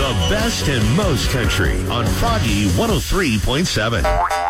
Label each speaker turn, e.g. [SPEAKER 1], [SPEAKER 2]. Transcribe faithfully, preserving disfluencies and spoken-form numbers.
[SPEAKER 1] The best and most country on Froggy one oh three point seven.